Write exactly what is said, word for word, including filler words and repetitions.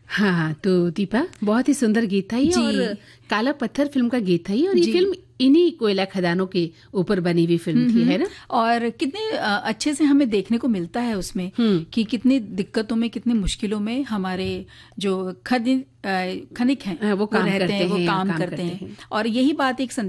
हाँ, तो दीपा बहुत ही सुंदर गीत था ये, और काला पत्थर फिल्म का गीत था ये, और ये फिल्म इन्हीं कोयला खदानों के ऊपर बनी हुई फिल्म थी, है ना। और कितने अच्छे से हमें देखने को मिलता है उसमें कि कितनी दिक्कतों में, कितनी मुश्किलों में हमारे जो खनिक खनिक हैं वो काम रहते करते हैं, वो हैं, काम, काम करते, करते हैं, हैं। और यही बात एक